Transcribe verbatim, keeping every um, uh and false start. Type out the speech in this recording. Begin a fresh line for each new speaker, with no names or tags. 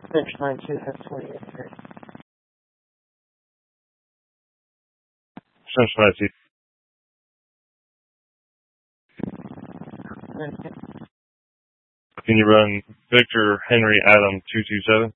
six nine two have twenty-eight three.
Cincinnati. Can you run Victor Henry Adam two two seven?